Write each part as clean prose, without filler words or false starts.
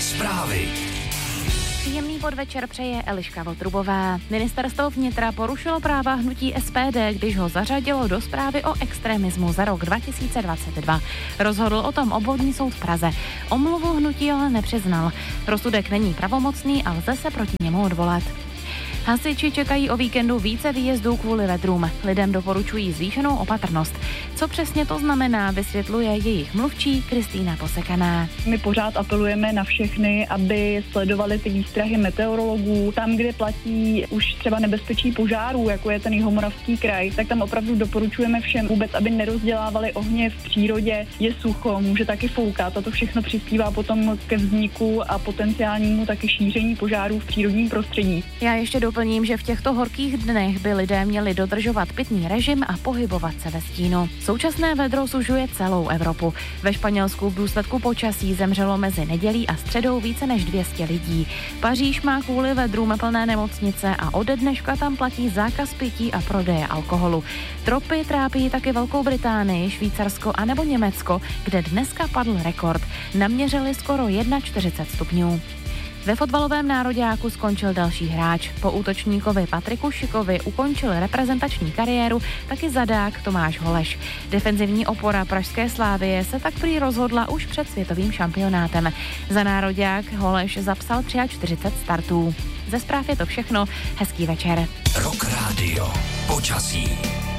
Zprávy. Příjemný podvečer přeje Eliška Votrubová. Ministerstvo vnitra porušilo práva hnutí SPD, když ho zařadilo do zprávy o extremismu za rok 2022. Rozhodl o tom obvodní soud v Praze. Omluvu hnutí ale nepřiznal. Rozsudek není pravomocný a lze se proti němu odvolat. Hasiči čekají o víkendu více výjezdů kvůli vedrům. Lidem doporučují zvýšenou opatrnost. Co přesně to znamená, vysvětluje jejich mluvčí Kristýna Posekaná. My pořád apelujeme na všechny, aby sledovali ty výstrahy meteorologů. Tam, kde platí už třeba nebezpečí požárů, jako je ten Jihomoravský kraj, tak tam opravdu doporučujeme všem vůbec, aby nerozdělávali ohně v přírodě. Je sucho, může taky foukat a to všechno přispívá potom ke vzniku a potenciálnímu taky šíření požárů v přírodním prostředí. Já ještě doplním, že v těchto horkých dnech by lidé měli dodržovat pitný režim a pohybovat se ve stínu. Současné vedro sužuje celou Evropu. Ve Španělsku v důsledku počasí zemřelo mezi nedělí a středou více než 200 lidí. Paříž má kvůli vedrům plné nemocnice a ode dneška tam platí zákaz pití a prodeje alkoholu. Tropy trápí taky Velkou Británii, Švýcarsko a nebo Německo, kde dneska padl rekord. Naměřili skoro 41 stupňů. Ve fotbalovém nároďáku skončil další hráč. Po útočníkovi Patriku Šikovi ukončil reprezentační kariéru taky zadák Tomáš Holeš. Defenzivní opora pražské Slavie se tak prý rozhodla už před světovým šampionátem. Za nároďák Holeš zapsal 43 startů. Ze zpráv je to všechno. Hezký večer. Rock Radio. Počasí.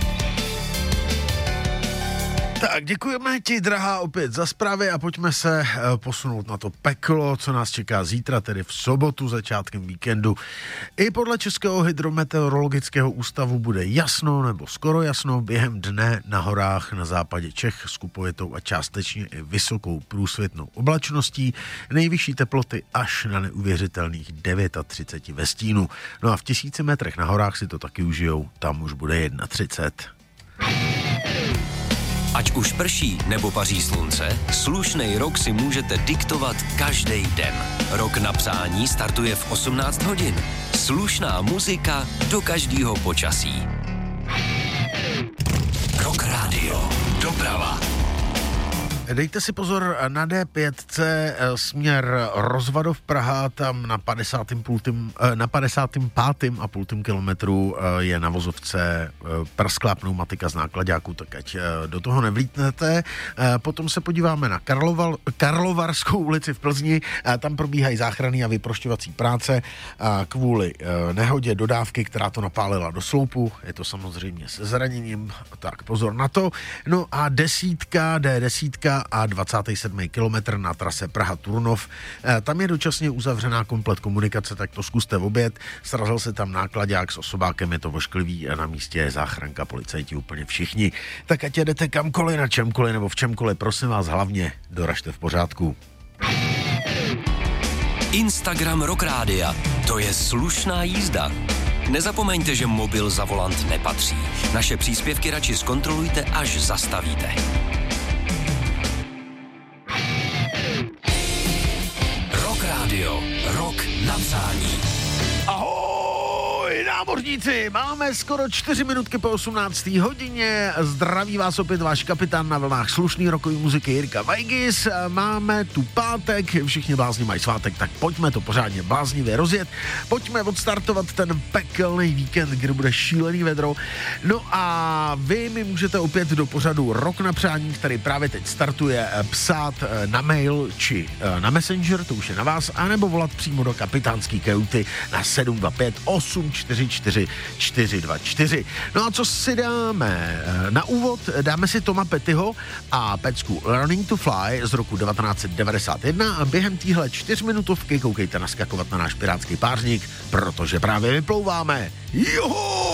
Tak, děkujeme ti, drahá, opět za zprávy a pojďme se posunout na to peklo, co nás čeká zítra, tedy v sobotu, začátkem víkendu. I podle Českého hydrometeorologického ústavu bude jasno nebo skoro jasno, během dne na horách na západě Čech s kupovitou a částečně i vysokou průsvitnou oblačností, nejvyšší teploty až na neuvěřitelných 39 ve stínu. No a v 1000 metrech na horách si to taky užijou, tam už bude 31. Ať už prší nebo paří slunce, slušnej rok si můžete diktovat každý den. Rok na přání startuje v 18 hodin. Slušná muzika do každého počasí. Rock Radio. Doprava. Dejte si pozor na D5 směr Rozvadov Praha, tam na 55,5 kilometru je na vozovce prsklá pneumatika z náklaďáku, tak ať do toho nevlítnete. Potom se podíváme na Karlovarskou ulici v Plzni, tam probíhají záchranné a vyprošťovací práce kvůli nehodě dodávky, která to napálila do sloupu. Je to samozřejmě se zraněním, tak pozor na to. No a D10 a 27. kilometr na trase Praha-Turnov. Tam je dočasně uzavřená komplet komunikace, tak to zkuste v oběd. Srazil se tam náklaďák s osobákem, je to vošklivý a na místě je záchranka, policajti úplně všichni. Tak ať jedete kamkoliv, na čemkoliv nebo v čemkoliv, prosím vás, hlavně doražte v pořádku. Instagram Rock Rádia. To je slušná jízda. Nezapomeňte, že mobil za volant nepatří. Naše příspěvky radši zkontrolujte, až zastavíte. Rock Radio. Rok na přání. Ahoj, námořníci, máme skoro 4 minutky po 18. hodině. Zdraví vás opět váš kapitán na vlnách slušný rokový muziky Jirka Vajgis. Máme tu pátek, všichni blázni mají svátek, tak pojďme to pořádně bláznivě rozjet. Pojďme odstartovat ten pekelný víkend, kdy bude šílený vedro. No a vy mi můžete opět do pořadu Rok na přání, který právě teď startuje, psát na mail či na Messenger, to už je na vás, anebo volat přímo do kapitánský kajuty na 725 844 424. No a co si dáme? Na úvod dáme si Toma Pettyho a pecku Learning to Fly z roku 1991 a během téhle 4minutovky koukejte naskakovat na náš pirátský pářník, protože právě vyplouváme. Joho!